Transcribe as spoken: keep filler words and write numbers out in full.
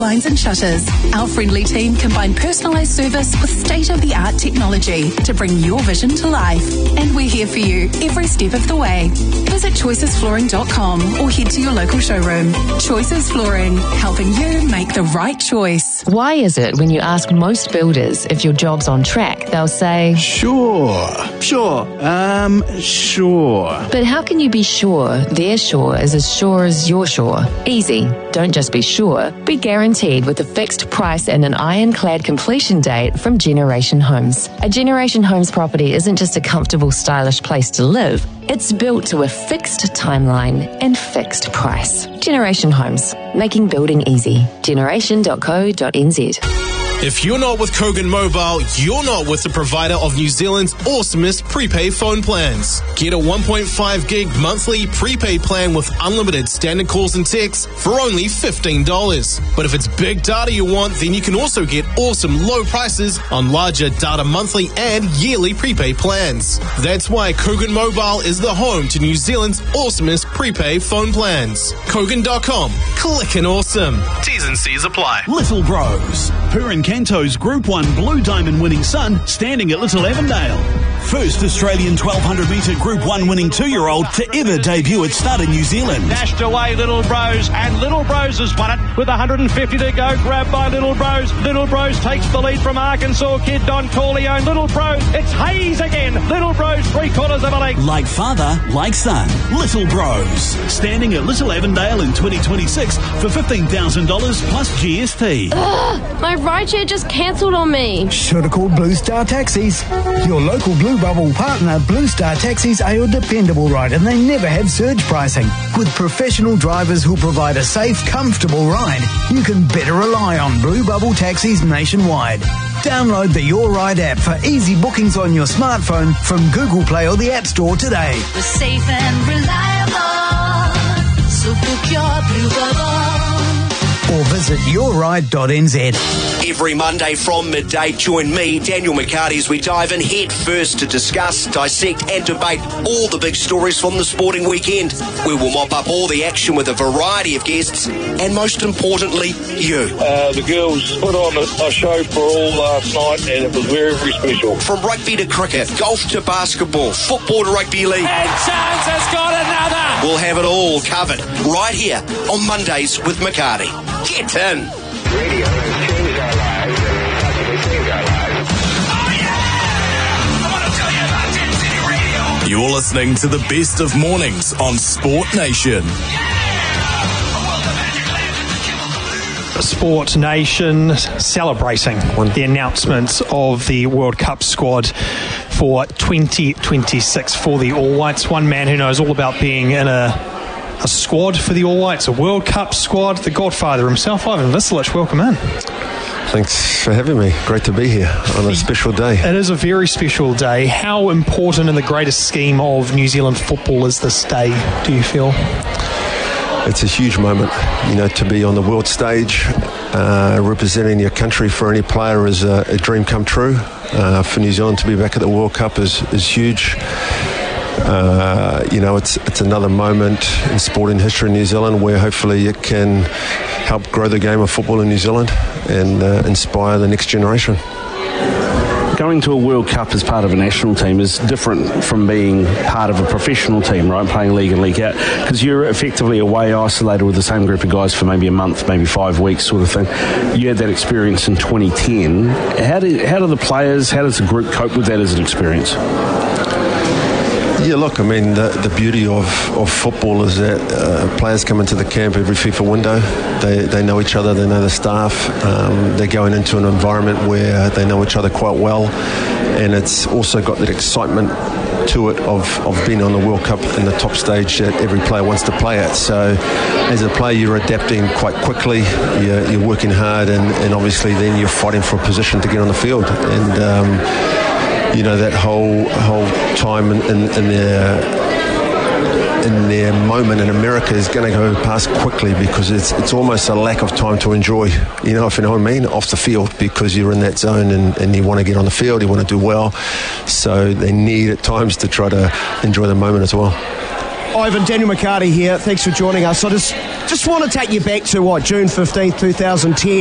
Blinds and shutters. Our friendly team combine personalised service with state-of-the-art technology to bring your vision to life. And we're here for you every step of the way. Visit choices flooring dot com or head to your local showroom. Choices Flooring, helping you make the right choice. Why is it when you ask most builders if your job's on track, they'll say, Sure, sure, um, sure. But how can you be sure their sure is as sure as your sure? Easy. Don't just be sure, be guaranteed with a fixed price and an ironclad completion date from Generation Homes. A Generation Homes property isn't just a comfortable, stylish place to live. It's built to a fixed timeline and fixed price. Generation Homes, making building easy. generation dot co dot n z. If you're not with Kogan Mobile, you're not with the provider of New Zealand's awesomest prepaid phone plans. Get a one point five gig monthly prepaid plan with unlimited standard calls and texts for only fifteen dollars. But if it's big data you want, then you can also get awesome low prices on larger data monthly and yearly prepaid plans. That's why Kogan Mobile is the home to New Zealand's awesomest prepaid phone plans. Kogan dot com. Clickin' awesome. T's and C's apply. Little Bros. Purin Canto's Group one Blue Diamond winning son standing at Little Avondale. First Australian twelve hundred metre Group one winning two-year-old to ever debut at Stud in New Zealand. Dashed away Little Bros, and Little Bros has won it with one hundred fifty to go. Grabbed by Little Bros. Little Bros takes the lead from Arkansas Kid Don Corleone. Little Bros, it's Hayes again. Little Bros, three quarters of a length. Like father, like son. Little Bros. Standing at Little Avondale in twenty twenty-six for fifteen thousand dollars plus G S T. Ugh, my rideshare just cancelled on me. Should have called Blue Star Taxis. Your local Blue Bubble partner, Blue Star Taxis, are your dependable ride, and they never have surge pricing. With professional drivers who provide a safe, comfortable ride, you can better rely on Blue Bubble Taxis nationwide. Download the Your Ride app for easy bookings on your smartphone from Google Play or the App Store today. We're safe and reliable, so book your Blue Bubble. Or visit your ride dot n z. Every Monday from midday, join me, Daniel McCarty, as we dive in head first to discuss, dissect and debate all the big stories from the sporting weekend. We will mop up all the action with a variety of guests and, most importantly, you. Uh, the girls put on a, a show for all last night, and it was very, very special. From rugby to cricket, golf to basketball, football to rugby league. And Charles has got another! We'll have it all covered right here on Mondays with McCarty. Get in! Radio has changed our lives, and it's actually changed our lives. Oh yeah! I want to tell you about Ten City Radio. You're listening to the best of mornings on Sport Nation. Sport Nation celebrating the announcement of the World Cup squad for twenty twenty-six for the All Whites. One man who knows all about being in a a squad for the All Whites, a World Cup squad, the godfather himself, Ivan Vislic. Welcome in. Thanks for having me. Great to be here on a special day. It is a very special day. How important in the greatest scheme of New Zealand football is this day, do you feel? It's a huge moment, you know, to be on the world stage. Uh, representing your country for any player is a, a dream come true. Uh, for New Zealand to be back at the World Cup is, is huge. Uh, you know, it's it's another moment in sporting history in New Zealand where hopefully it can help grow the game of football in New Zealand and uh, inspire the next generation. Going to a World Cup as part of a national team is different from being part of a professional team, right, playing league in, league out, because you're effectively away isolated with the same group of guys for maybe a month, maybe five weeks sort of thing. You had that experience in twenty ten. How do, how do the players, how does the group cope with that as an experience? Yeah, look, I mean, the, the beauty of, of football is that uh, players come into the camp every FIFA window. They they know each other, they know the staff. Um, they're going into an environment where they know each other quite well. And it's also got that excitement to it of, of being on the World Cup in the top stage that every player wants to play at. So as a player, you're adapting quite quickly. You're, you're working hard, and, and obviously then you're fighting for a position to get on the field. And um, you know, that whole whole time in, in, in their in their moment in America is going to go past quickly because it's it's almost a lack of time to enjoy, you know, if you know what I mean, off the field, because you're in that zone and, and you want to get on the field, you want to do well. So they need at times to try to enjoy the moment as well. Ivan, Daniel McCarty here. Thanks for joining us. I just just want to take you back to, what, June fifteenth, two thousand ten.